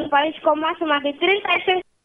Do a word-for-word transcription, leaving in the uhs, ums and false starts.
un país con más o más de treinta y seis